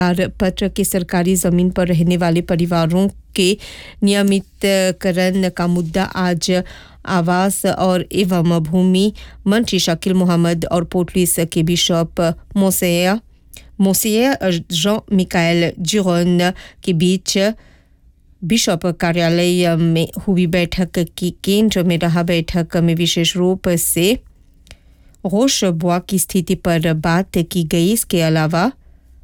पत्र के सरकारी जमीन पर रहने वाले परिवारों के नियमितकरण का मुद्दा आज आवास और एवं भूमि मंत्री शकील मोहम्मद और पोर्टलिस के बिशप मोसेया जॉन मिकाएल जिरोन के बीच बिशप कार्यालय में हुई बैठक की केंद्र में रहा। बैठक में विशेष रूप से रोशबुआ की स्थिति पर बात की गई। इसके अलावा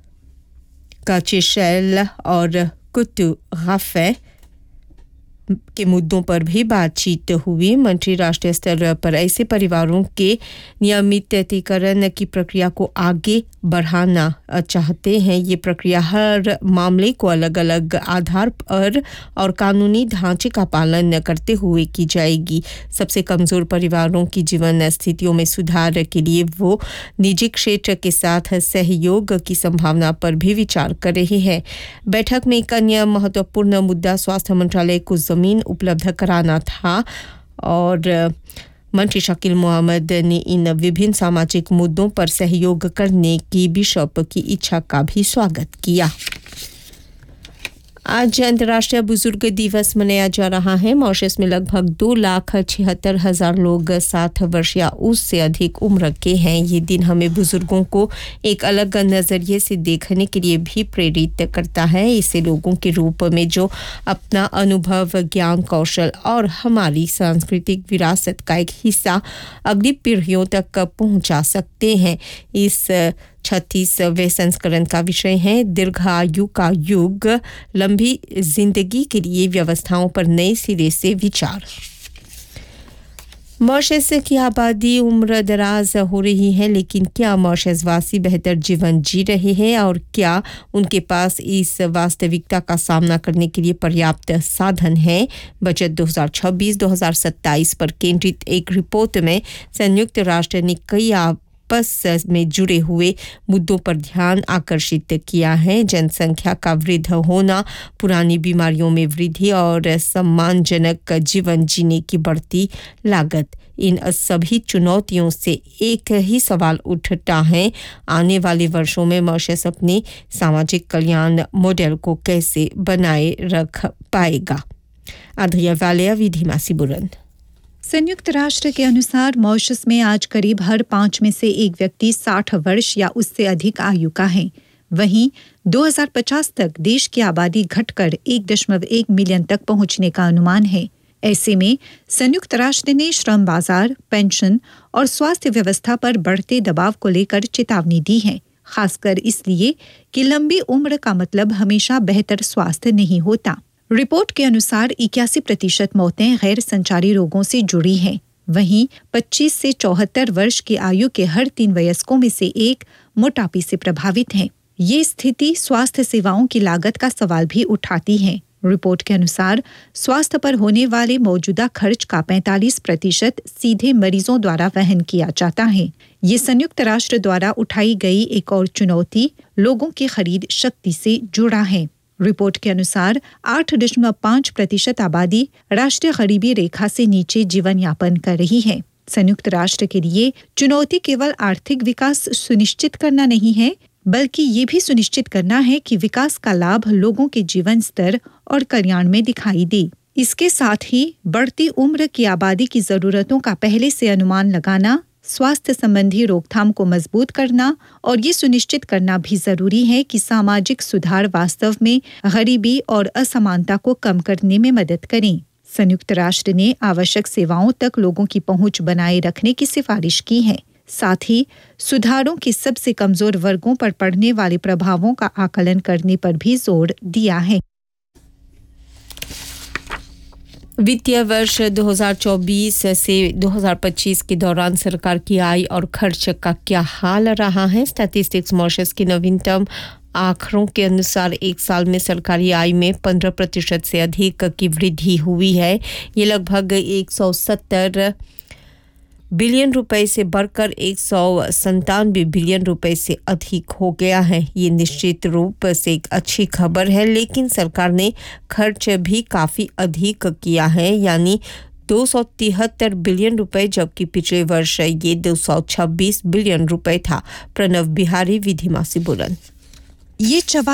काचेशेल और कुतु गाफे के मुद्दों पर भी बातचीत हुई। मंत्री राष्ट्रीय स्तर पर ऐसे परिवारों के नियमितीकरण की प्रक्रिया को आगे बढ़ाना चाहते हैं। ये प्रक्रिया हर मामले को अलग-अलग आधार पर और कानूनी ढांचे का पालन करते हुए की जाएगी। सबसे कमजोर परिवारों की जीवन स्थितियों में सुधार के लिए वो निजी क्षेत्र के साथ सहयोग की संभावना पर भी विचार कर रहे हैं। बैठक में एक अन्य महत्वपूर्ण मुद्दा स्वास्थ्य मंत्रालय को जमीन उपलब्ध कराना था और मंत्री शकील मोहम्मद ने इन विभिन्न सामाजिक मुद्दों पर सहयोग करने की बिशप की इच्छा का भी स्वागत किया। आज अंतर्राष्ट्रीय बुजुर्ग दिवस मनाया जा रहा है। मॉरिशस में लगभग 2,76,000 लोग 60 वर्ष या उससे अधिक उम्र के हैं। ये दिन हमें बुजुर्गों को एक अलग नजरिए से देखने के लिए भी प्रेरित करता है। इसे लोगों के रूप में जो अपना अनुभव, ज्ञान, कौशल और हमारी सांस्कृतिक विरासत का एक हिस्सा अगली पीढ़ियों तक पहुंचा सकते हैं। इस 36वें संस्करण का विषय है दीर्घायु का युग, लंबी जिंदगी के लिए व्यवस्थाओं पर नए सिरे से विचार। मॉरिशस की आबादी उम्र दराज हो रही है, लेकिन क्या मॉरिशस वासी बेहतर जीवन जी रहे हैं और क्या उनके पास इस वास्तविकता का सामना करने के लिए पर्याप्त साधन है? बजट 2026-2027 पर केंद्रित एक रिपोर्ट में संयुक्त राष्ट्र ने कई आपस में जुड़े हुए मुद्दों पर ध्यान आकर्षित किया है। जनसंख्या का वृद्ध होना, पुरानी बीमारियों में वृद्धि और सम्मानजनक जीवन जीने की बढ़ती लागत। इन सभी चुनौतियों से एक ही सवाल उठता है, आने वाले वर्षों में मॉरिशस अपने सामाजिक कल्याण मॉडल को कैसे बनाए रख पाएगा? आद्रिया वालिया विधिमा सिबुरन। संयुक्त राष्ट्र के अनुसार मॉरिशस में आज करीब हर 5 में से एक व्यक्ति 60 वर्ष या उससे अधिक आयु का है। वहीं 2050 तक देश की आबादी घटकर 1.1 मिलियन तक पहुंचने का अनुमान है। ऐसे में संयुक्त राष्ट्र ने श्रम बाजार, पेंशन और स्वास्थ्य व्यवस्था पर बढ़ते दबाव को लेकर चेतावनी दी है, खासकर इसलिए कि लंबी उम्र का मतलब हमेशा बेहतर स्वास्थ्य नहीं होता। रिपोर्ट के अनुसार 81% मौतें गैर संचारी रोगों से जुड़ी हैं। वहीं 25 से 74 वर्ष की आयु के हर 3 वयस्कों में से एक मोटापे से प्रभावित हैं। ये स्थिति स्वास्थ्य सेवाओं की लागत का सवाल भी उठाती है। रिपोर्ट के अनुसार स्वास्थ्य पर होने वाले मौजूदा खर्च का 45% सीधे मरीजों द्वारा वहन किया जाता है। ये संयुक्त राष्ट्र द्वारा उठाई गई एक और चुनौती लोगों की खरीद शक्ति से जुड़ा है। रिपोर्ट के अनुसार 8.5% आबादी राष्ट्रीय गरीबी रेखा से नीचे जीवन यापन कर रही है। संयुक्त राष्ट्र के लिए चुनौती केवल आर्थिक विकास सुनिश्चित करना नहीं है, बल्कि ये भी सुनिश्चित करना है कि विकास का लाभ लोगों के जीवन स्तर और कल्याण में दिखाई दे। इसके साथ ही बढ़ती उम्र की आबादी की जरूरतों का पहले से अनुमान लगाना, स्वास्थ्य संबंधी रोकथाम को मजबूत करना और ये सुनिश्चित करना भी जरूरी है कि सामाजिक सुधार वास्तव में गरीबी और असमानता को कम करने में मदद करें। संयुक्त राष्ट्र ने आवश्यक सेवाओं तक लोगों की पहुंच बनाए रखने की सिफारिश की है। साथ ही सुधारों के सबसे कमजोर वर्गों पर पड़ने वाले प्रभावों का आकलन करने पर भी जोर दिया है। वित्तीय वर्ष 2024 से 2025 के दौरान सरकार की आय और खर्च का क्या हाल रहा है? स्टैटिस्टिक्स मॉरिशस की नवीनतम आंकड़ों के अनुसार एक साल में सरकारी आय में 15% से अधिक की वृद्धि हुई है। ये लगभग 170 बिलियन रुपए से बढ़कर 197 बिलियन रुपए से अधिक हो गया है। ये निश्चित रूप से एक अच्छी खबर है, लेकिन सरकार ने खर्च भी काफ़ी अधिक किया है, यानी 273 बिलियन रुपए, जबकि पिछले वर्ष ये 226 बिलियन रुपए था। प्रणव बिहारी, विधिमा सिबुरन। ये